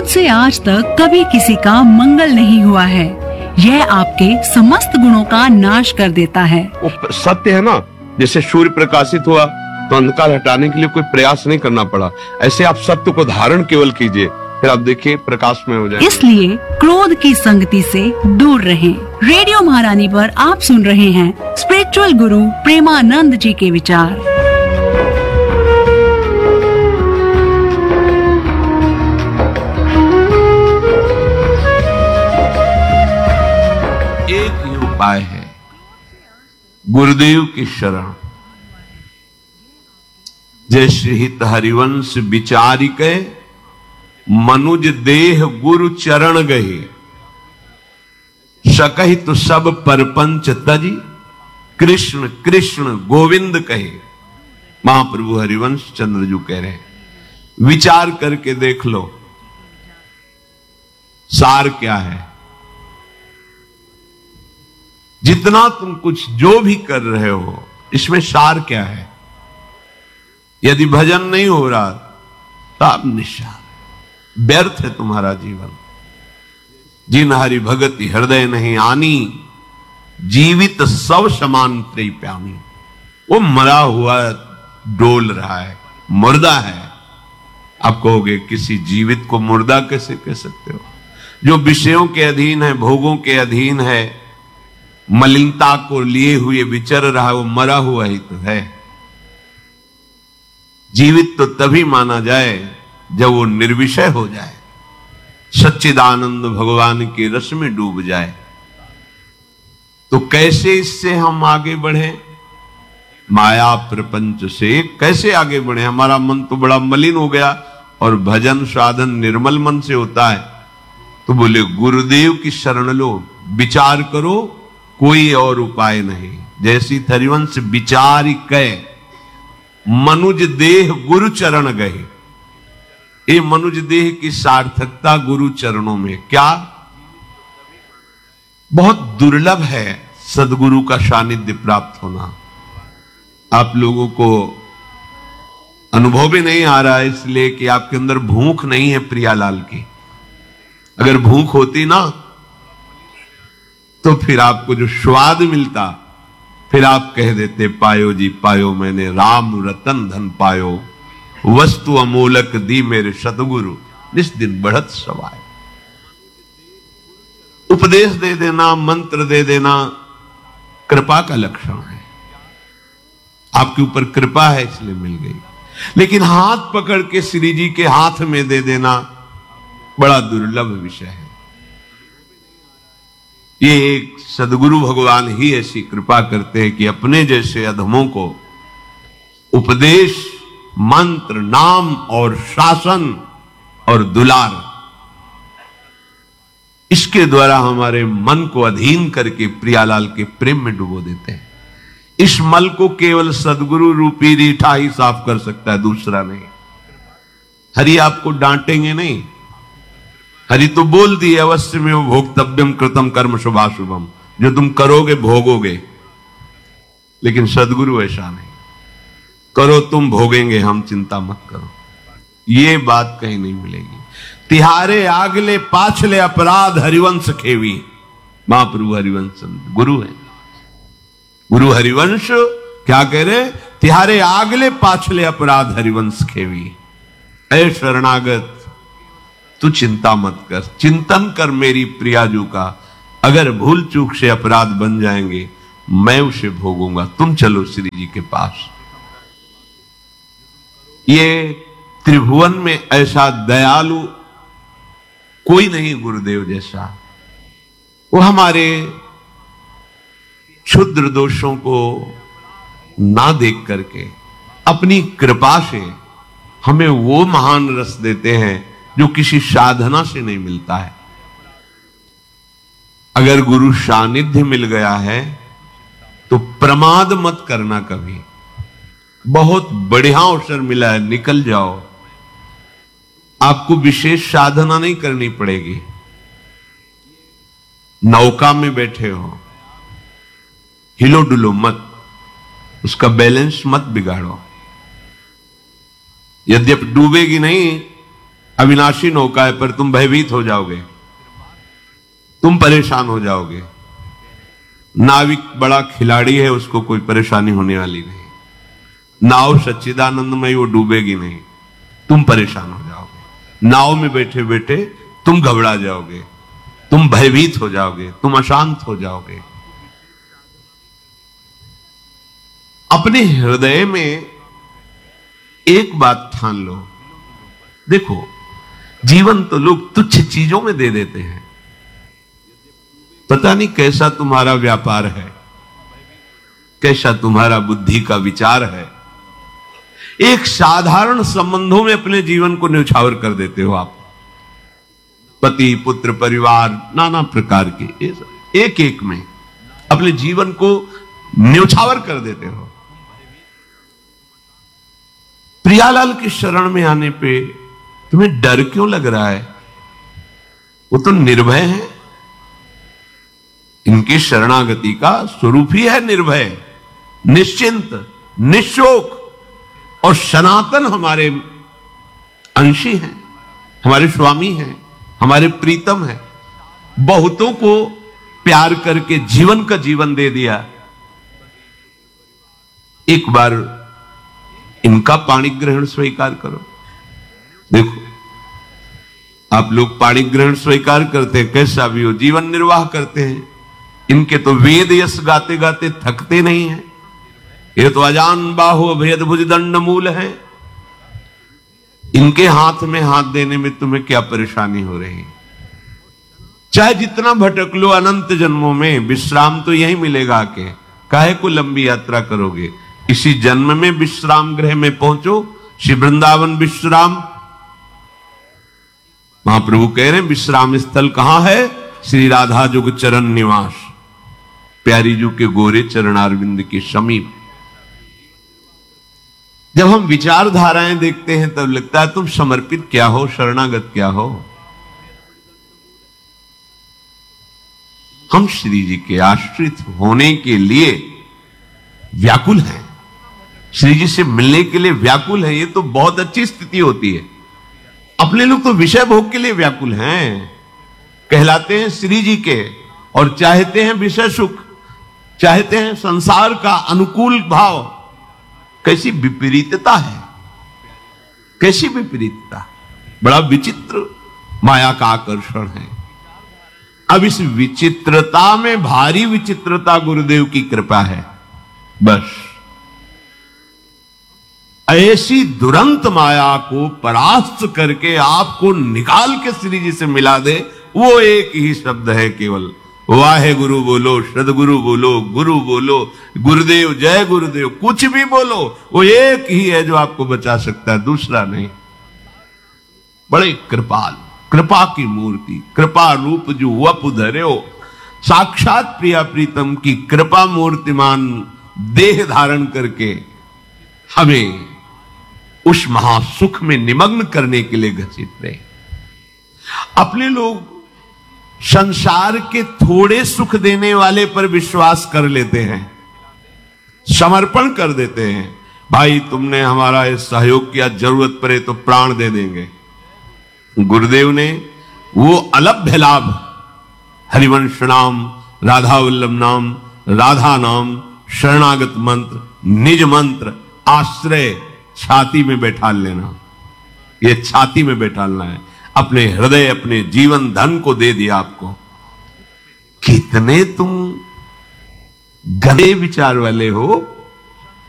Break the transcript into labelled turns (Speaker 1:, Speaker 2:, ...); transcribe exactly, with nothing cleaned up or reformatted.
Speaker 1: मुझसे आज तक कभी किसी का मंगल नहीं हुआ है। यह आपके समस्त गुणों का नाश कर देता है।
Speaker 2: वो सत्य है ना, जैसे सूर्य प्रकाशित हुआ तो अंधकार हटाने के लिए कोई प्रयास नहीं करना पड़ा, ऐसे आप सत्य को धारण केवल कीजिए, फिर आप देखिए प्रकाश में हो जाए।
Speaker 1: इसलिए क्रोध की संगति से दूर रहें। रेडियो महारानी पर आप सुन रहे हैं स्पिरिचुअल गुरु प्रेमानंद जी के विचार।
Speaker 2: एक ही उपाय है, गुरुदेव की शरण। जय श्री हित हरिवंश विचारिके मनुज देह गुरु चरण गए, सकहि तो सब परपंच तजी, कृष्ण कृष्ण गोविंद कहे। महाप्रभु हरिवंश चंद्रजू कह रहे हैं, विचार करके देख लो सार क्या है। जितना तुम कुछ जो भी कर रहे हो, इसमें सार क्या है? यदि भजन नहीं हो रहा तो आप निस्सार, व्यर्थ है तुम्हारा जीवन। जिन हरि भगति हृदय नहीं आनी, जीवित सब समान त्रय प्यामी। वो मरा हुआ डोल रहा है, मुर्दा है। आप कहोगे किसी जीवित को मुर्दा कैसे कह सकते हो? जो विषयों के अधीन है, भोगों के अधीन है, मलिनता को लिए हुए विचर रहा है, वो मरा हुआ ही तो है। जीवित तो तभी माना जाए जब वो निर्विषय हो जाए, सच्चिदानंद भगवान के रस में डूब जाए। तो कैसे इससे हम आगे बढ़े? माया प्रपंच से कैसे आगे बढ़े? हमारा मन तो बड़ा मलिन हो गया और भजन साधन निर्मल मन से होता है। तो बोले गुरुदेव की शरण लो, विचार करो, कोई और उपाय नहीं। जैसी हरिवंश विचार कै मनुज देह गुरु चरण गए। ये मनुज देह की सार्थकता गुरु चरणों में। क्या बहुत दुर्लभ है सदगुरु का सानिध्य प्राप्त होना। आप लोगों को अनुभव भी नहीं आ रहा है, इसलिए कि आपके अंदर भूख नहीं है प्रियालाल की। अगर भूख होती ना तो फिर आपको जो स्वाद मिलता, फिर आप कह देते पायो जी पायो मैंने राम रतन धन पायो, वस्तु अमूलक दी मेरे सतगुरु, जिस दिन बढ़त सवाय। उपदेश दे देना, मंत्र दे देना कृपा का लक्षण है। आपके ऊपर कृपा है इसलिए मिल गई, लेकिन हाथ पकड़ के श्री जी के हाथ में दे देना बड़ा दुर्लभ विषय है। ये एक सदगुरु भगवान ही ऐसी कृपा करते हैं कि अपने जैसे अधमों को उपदेश, मंत्र, नाम और शासन और दुलार, इसके द्वारा हमारे मन को अधीन करके प्रियालाल के प्रेम में डुबो देते हैं। इस मल को केवल सदगुरु रूपी रीठा ही साफ कर सकता है, दूसरा नहीं। हरि आपको डांटेंगे नहीं। हरि तो बोल दिए अवश्य में वो भोक्तव्यम कृतम कर्म शुभाशुभम, जो तुम करोगे भोगोगे। लेकिन सदगुरु ऐसा नहीं, करो तुम भोगेंगे हम, चिंता मत करो। ये बात कहीं नहीं मिलेगी। तिहारे आगले पाछले अपराध हरिवंश खेवी। महाप्रभु हरिवंश गुरु है। गुरु हरिवंश क्या कह रहे? तिहारे आगले पाछले अपराध हरिवंश खेवी। ऐ शरणागत, तू चिंता मत कर, चिंतन कर मेरी प्रियाजू का। अगर भूल चूक से अपराध बन जाएंगे, मैं उसे भोगूंगा। तुम चलो श्री जी के पास। ये त्रिभुवन में ऐसा दयालु कोई नहीं गुरुदेव जैसा। वो हमारे क्षुद्र दोषों को ना देख करके अपनी कृपा से हमें वो महान रस देते हैं जो किसी साधना से नहीं मिलता है। अगर गुरु सानिध्य मिल गया है तो प्रमाद मत करना कभी। बहुत बढ़िया अवसर मिला है, निकल जाओ। आपको विशेष साधना नहीं करनी पड़ेगी। नौका में बैठे हो, हिलो डुलो मत, उसका बैलेंस मत बिगाड़ो। यद्यपि डूबेगी नहीं, अविनाशी नौका है, पर तुम भयभीत हो जाओगे, तुम परेशान हो जाओगे। नाविक बड़ा खिलाड़ी है, उसको कोई परेशानी होने वाली नहीं। नाव सच्चिदानंदमय, वो डूबेगी नहीं, तुम परेशान हो जाओगे। नाव में बैठे बैठे तुम घबरा जाओगे, तुम भयभीत हो जाओगे, तुम अशांत हो जाओगे। अपने हृदय में एक बात ठान लो, देखो जीवन तो लोग तुच्छ चीजों में दे देते हैं। पता नहीं कैसा तुम्हारा व्यापार है, कैसा तुम्हारा बुद्धि का विचार है। एक साधारण संबंधों में अपने जीवन को न्यौछावर कर देते हो आप। पति पुत्र परिवार नाना प्रकार के एक एक में अपने जीवन को न्यौछावर कर देते हो। प्रियालाल की शरण में आने पे तुम्हें डर क्यों लग रहा है? वो तो निर्भय है, इनकी शरणागति का स्वरूप ही है निर्भय, निश्चिंत, निशोक और सनातन हमारे अंशी हैं, हमारे स्वामी हैं, हमारे प्रीतम हैं। बहुतों को प्यार करके जीवन का जीवन दे दिया। एक बार इनका पाणी ग्रहण स्वीकार करो। देखो आप लोग पाणी ग्रहण स्वीकार करते हैं, कैसा भी हो जीवन निर्वाह करते हैं। इनके तो वेद यश गाते गाते थकते नहीं हैं। ये तो अजान बाहु भेद भुज दंड मूल है। इनके हाथ में हाथ देने में तुम्हें क्या परेशानी हो रही? चाहे जितना भटक लो अनंत जन्मों में, विश्राम तो यही मिलेगा आके। काहे को लंबी यात्रा करोगे? इसी जन्म में विश्राम गृह में पहुंचो। श्री वृंदावन विश्राम, महाप्रभु कह रहे हैं विश्राम स्थल कहां है? श्री राधा जुग चरण निवास, प्यारी जू के गोरे चरणारविंद के समीप। जब हम विचारधाराएं देखते हैं तब लगता है तुम समर्पित क्या हो, शरणागत क्या हो। हम श्री जी के आश्रित होने के लिए व्याकुल हैं, श्री जी से मिलने के लिए व्याकुल हैं। ये तो बहुत अच्छी स्थिति होती है। अपने लोग तो विषय भोग के लिए व्याकुल हैं, कहलाते हैं श्री जी के, और चाहते हैं विषय सुख, चाहते हैं संसार का अनुकूल भाव। कैसी विपरीतता है, कैसी विपरीतता, बड़ा विचित्र माया का आकर्षण है। अब इस विचित्रता में भारी विचित्रता गुरुदेव की कृपा है। बस ऐसी दुरंत माया को परास्त करके आपको निकाल के श्री जी से मिला दे, वो एक ही शब्द है केवल, वाहे गुरु बोलो, सदगुरु बोलो, गुरु बोलो, गुरुदेव जय गुरुदेव, कुछ भी बोलो, वो एक ही है जो आपको बचा सकता है, दूसरा नहीं। बड़े कृपाल, कृपा की मूर्ति, कृपा रूप जो वपु धर्यो, साक्षात प्रिया प्रीतम की कृपा मूर्तिमान देह धारण करके हमें उस महासुख में निमग्न करने के लिए घसीट रहे। अपने लोग संसार के थोड़े सुख देने वाले पर विश्वास कर लेते हैं, समर्पण कर देते हैं। भाई तुमने हमारा ये सहयोग किया, जरूरत पड़े तो प्राण दे देंगे। गुरुदेव ने वो अलभ्य लाभ, हरिवंश नाम, राधा वल्लभ नाम, राधा नाम, शरणागत मंत्र, निज मंत्र, आश्रय छाती में बैठा लेना, ये छाती में बैठालना है। अपने हृदय, अपने जीवन धन को दे दिया आपको। कितने तुम गहरे विचार वाले हो।